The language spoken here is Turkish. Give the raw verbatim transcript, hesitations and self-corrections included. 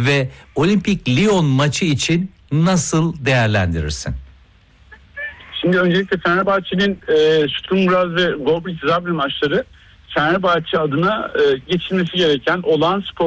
ve Olimpik Lyon maçı için nasıl değerlendirirsin? Şimdi öncelikle Fenerbahçe'nin e, Sturm Graz ve Gorbik Zabrze maçları Fenerbahçe adına e, geçilmesi gereken olağan spor